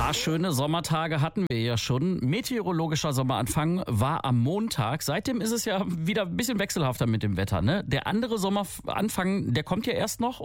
Ja, schöne Sommertage hatten wir ja schon. Meteorologischer Sommeranfang war am Montag. Seitdem ist es ja wieder ein bisschen wechselhafter mit dem Wetter, ne? Der andere Sommeranfang, der kommt ja erst noch